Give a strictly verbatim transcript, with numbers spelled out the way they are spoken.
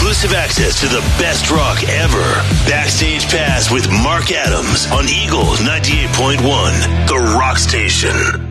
exclusive access to the best rock ever. Backstage Pass with Mark Adams on Eagle ninety-eight point one, the rock station.